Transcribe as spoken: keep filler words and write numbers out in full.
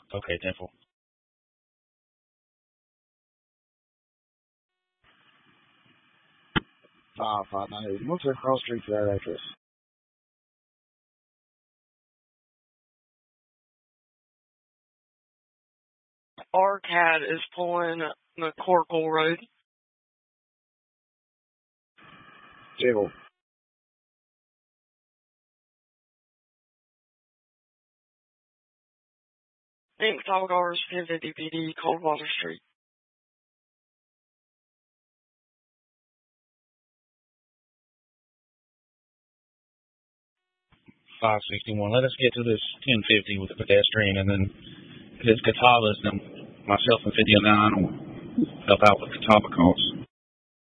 Okay, ten four. Five five nine eight. Move to across street to that address. R CAD is pulling McCorkle Road. Jiggle. Inc. Tall Cars, ten fifty P D, Coldwater Street. five sixty-one. Let us get to this ten fifty with the pedestrian, and then his Catawba's and myself and fifty oh nine will help out with Catawba calls.